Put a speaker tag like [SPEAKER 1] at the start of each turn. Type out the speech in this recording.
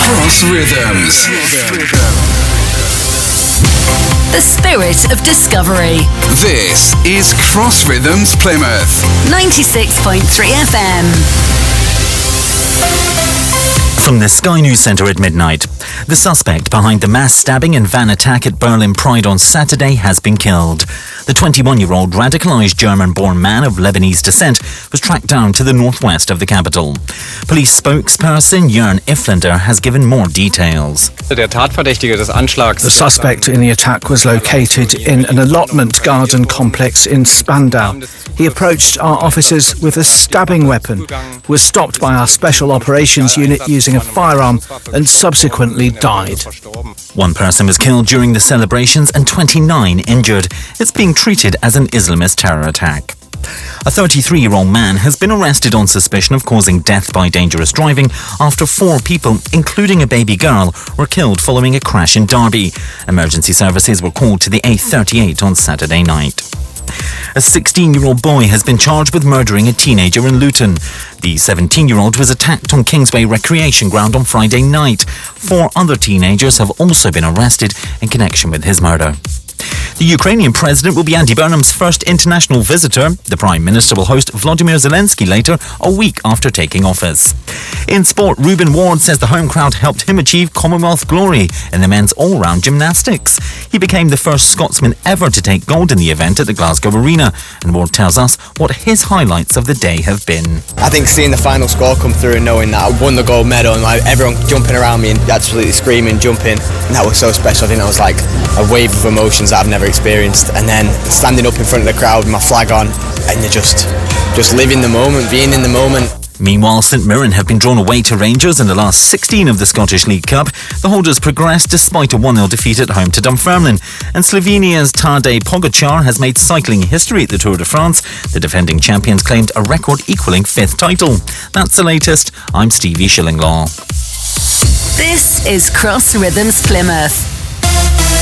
[SPEAKER 1] Cross Rhythms.
[SPEAKER 2] The spirit of discovery.
[SPEAKER 1] This is Cross Rhythms Plymouth.
[SPEAKER 2] 96.3 FM.
[SPEAKER 3] From the Sky News Centre at midnight, the suspect behind the mass stabbing and van attack at Berlin Pride on Saturday has been killed. The 21-year-old radicalised German-born man of Lebanese descent was tracked down to the northwest of the capital. Police spokesperson Jörn Iflander has given more details.
[SPEAKER 4] The suspect in the attack was located in an allotment garden complex in Spandau. He approached our officers with a stabbing weapon, was stopped by our special operations unit using a firearm and subsequently died.
[SPEAKER 3] One person was killed during the celebrations and 29 injured. It's being treated as an Islamist terror attack. A 33-year-old man has been arrested on suspicion of causing death by dangerous driving after 4 people, including a baby girl, were killed following a crash in Derby. Emergency services were called to the A38 on Saturday night. A 16-year-old boy has been charged with murdering a teenager in Luton. The 17-year-old was attacked on Kingsway Recreation Ground on Friday night. 4 other teenagers have also been arrested in connection with his murder. The Ukrainian president will be Andy Burnham's first international visitor. The Prime Minister will host Volodymyr Zelensky later, a week after taking office. In sport, Ruben Ward says the home crowd helped him achieve Commonwealth glory in the men's all-round gymnastics. He became the first Scotsman ever to take gold in the event at the Glasgow Arena, and Ward tells us what his highlights of the day have been.
[SPEAKER 5] I think seeing the final score come through and knowing that I won the gold medal and everyone jumping around me and absolutely screaming, jumping, and that was so special. I think that was like a wave of emotions that I've never experienced, and then standing up in front of the crowd with my flag on and you're just living the moment, being in the moment.
[SPEAKER 3] Meanwhile, St Mirren have been drawn away to Rangers in the last 16 of the Scottish League Cup. The holders progressed despite a 1-0 defeat at home to Dunfermline. And Slovenia's Tadej Pogačar has made cycling history at the Tour de France. The defending champions claimed a record equalling 5th title. That's the latest. I'm Stevie Shillinglaw.
[SPEAKER 2] This is Cross Rhythms Plymouth.